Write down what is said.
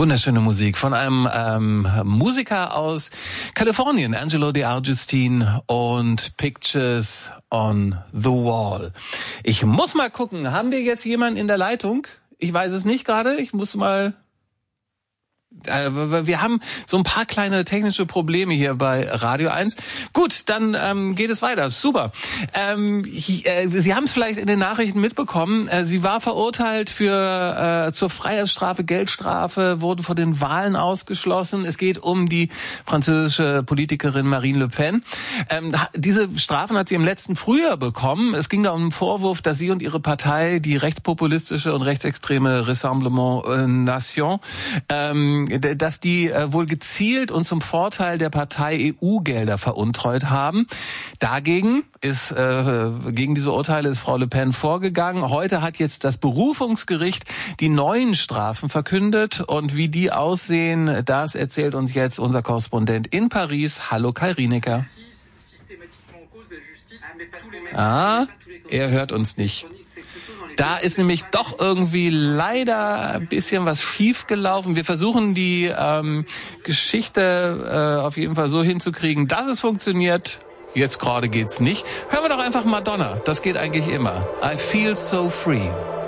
Wunderschöne Musik von einem Musiker aus Kalifornien, Angelo DeAugustine, und Pictures on the Wall. Ich muss mal gucken, haben wir jetzt jemanden in der Leitung? Ich weiß es nicht gerade, ich muss mal... Wir haben so ein paar kleine technische Probleme hier bei Radio 1. Gut, dann geht es weiter. Super. Sie haben es vielleicht in den Nachrichten mitbekommen. Sie war verurteilt zur Freiheitsstrafe, Geldstrafe, wurde vor den Wahlen ausgeschlossen. Es geht um die französische Politikerin Marine Le Pen. Diese Strafen hat sie im letzten Frühjahr bekommen. Es ging da um einen Vorwurf, dass sie und ihre Partei, die rechtspopulistische und rechtsextreme Rassemblement Nation, dass die wohl gezielt und zum Vorteil der Partei EU-Gelder veruntreut haben. Dagegen gegen diese Urteile ist Frau Le Pen vorgegangen. Heute hat jetzt das Berufungsgericht die neuen Strafen verkündet. Und wie die aussehen, das erzählt uns jetzt unser Korrespondent in Paris. Hallo Kai Rienecker. Er hört uns nicht. Da ist nämlich doch irgendwie leider ein bisschen was schief gelaufen. Wir versuchen die Geschichte auf jeden Fall so hinzukriegen, dass es funktioniert. Jetzt gerade geht's nicht. Hören wir doch einfach Madonna. Das geht eigentlich immer. I feel so free.